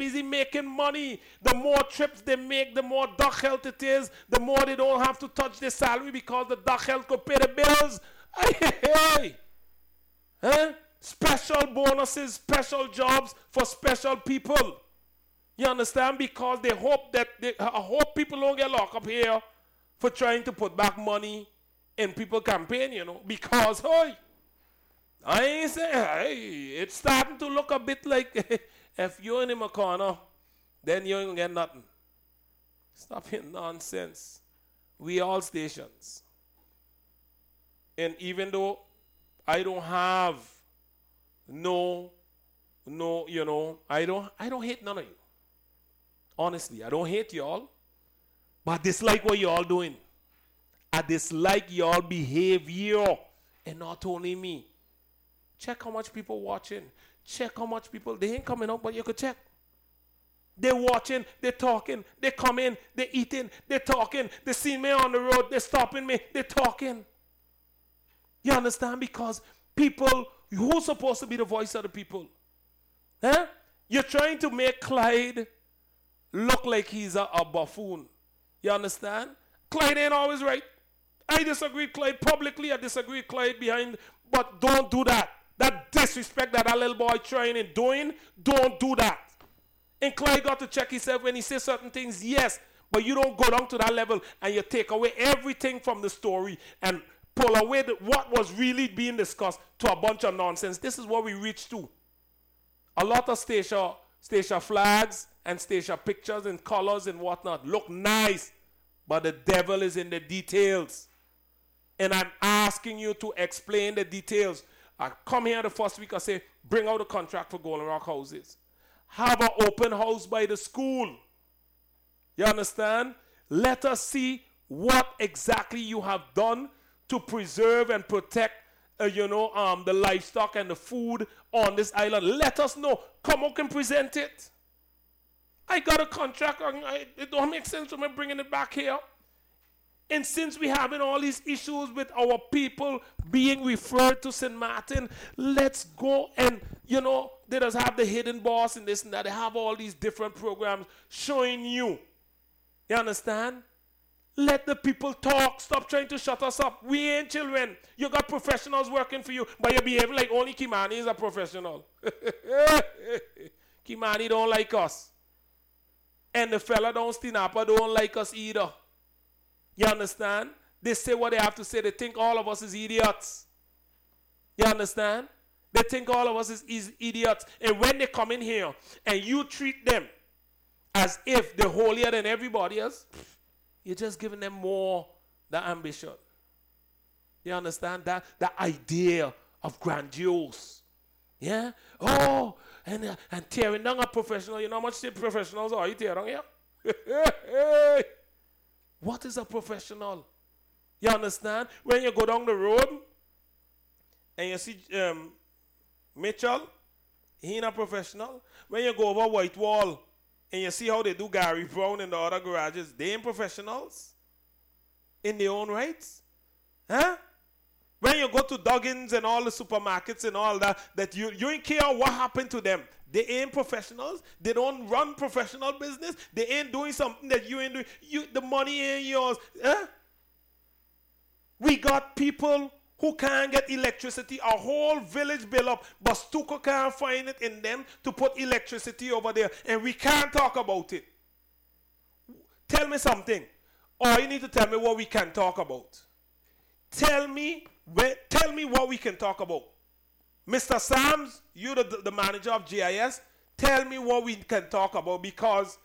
busy making money. The more trips they make, the more duck health it is. The more they don't have to touch their salary because the duck health could pay the bills. Hey. Huh? Special bonuses, special jobs for special people. You understand? Because they hope that I hope people don't get locked up here for trying to put back money in people's campaign, you know. Because, hey, I ain't saying, hey, it's starting to look a bit like if you're in my corner, then you ain't gonna get nothing. Stop hitting nonsense. We all stations. And even though I don't have no, you know, I don't hate none of you. Honestly, I don't hate y'all. But I dislike what y'all doing. I dislike y'all behavior. And not only me. Check how much people watching. Check how much people, they ain't coming out, but you could check. They're watching, they're talking, they come in, they're eating, they're talking, they see me on the road, they're stopping me, they're talking. You understand? Because people, who's supposed to be the voice of the people? Huh? You're trying to make Clyde look like he's a buffoon. You understand? Clyde ain't always right. I disagree with Clyde publicly, I disagree with Clyde behind, but don't do that. That disrespect that little boy trying and doing, don't do that. And Clyde got to check himself when he says certain things, yes, but you don't go down to that level and you take away everything from the story and pull away what was really being discussed to a bunch of nonsense. This is what we reach to. A lot of station flags and station pictures and colors and whatnot look nice, but the devil is in the details. And I'm asking you to explain the details. I come here the first week, I say, bring out a contract for Golden Rock houses. Have an open house by the school. You understand? Let us see what exactly you have done to preserve and protect, the livestock and the food on this island. Let us know. Come out and present it. I got a contract. It don't make sense for me bringing it back here. And since we're having all these issues with our people being referred to St. Martin, let's go and, they just have the hidden boss and this and that. They have all these different programs showing you. You understand? Let the people talk. Stop trying to shut us up. We ain't children. You got professionals working for you, but you behave like only Kimani is a professional. Kimani don't like us. And the fella down Stinapa don't like us either. You understand? They say what they have to say. They think all of us is idiots. You understand? They think all of us is idiots. And when they come in here and you treat them as if they're holier than everybody else, you're just giving them more the ambition. You understand that? The idea of grandiose. Yeah? Oh, and tearing down a professional. You know how much professionals are you tearing here? What is a professional? You understand? When you go down the road and you see Mitchell, he ain't a professional. When you go over Whitewall and you see how they do Gary Brown and the other garages, they ain't professionals in their own rights. Huh? When you go to Duggins and all the supermarkets and all that you ain't care what happened to them. They ain't professionals. They don't run professional business. They ain't doing something that you ain't doing. The money ain't yours. Huh? We got people who can't get electricity. A whole village built up, but Stuco can't find it in them to put electricity over there. And we can't talk about it. Tell me something. Or you need to tell me what we can talk about. Tell me what we can talk about. Mr. Sams, you're the manager of GIS. Tell me what we can talk about, because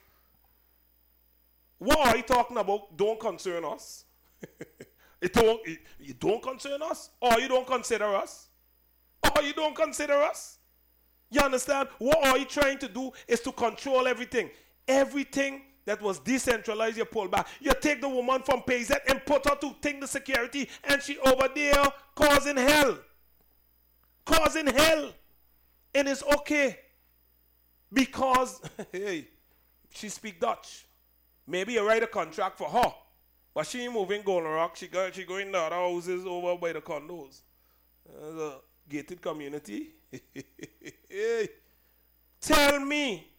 what are you talking about don't concern us. It don't concern us, or you don't consider us. Or you don't consider us. You understand? What are you trying to do is to control everything. Everything that was decentralized, you pull back. You take the woman from PayZ and put her to take the security, and she over there causing hell. Causing hell. And it's okay. Because, hey, she speak Dutch. Maybe you write a contract for her. But she ain't moving Golden Rock. She going to other houses over by the condos. The gated community. Hey. Tell me